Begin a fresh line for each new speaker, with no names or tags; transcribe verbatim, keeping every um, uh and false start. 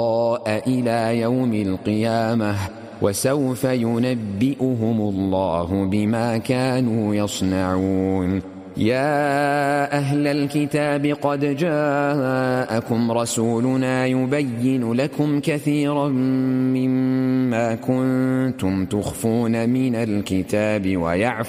إلى يوم القيامة وسوف ينبئهم الله بما كانوا يصنعون. يا أهل الكتاب قد جاءكم رسولنا يبين لكم كثيرا مما كنتم تخفون من الكتاب ويعفو